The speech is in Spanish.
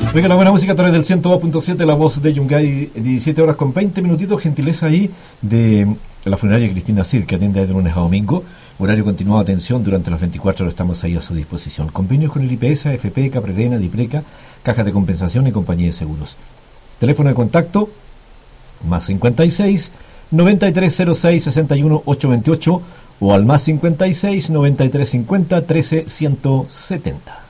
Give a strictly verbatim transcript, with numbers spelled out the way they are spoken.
Oiga, la buena música a través del ciento dos punto siete, la voz de Yungay, diecisiete horas con veinte minutitos, gentileza ahí de la funeraria Cristina Cid, que atiende de lunes a domingo. Horario continuado de atención durante las veinticuatro horas, estamos ahí a su disposición. Convenios con el I P S, A F P, Capredena, Dipreca, cajas de compensación y compañía de seguros. Teléfono de contacto, más cincuenta y seis, noventa y tres cero seis, sesenta y uno, ochocientos veintiocho o al más cincuenta y seis, noventa y tres cincuenta, trece, ciento setenta.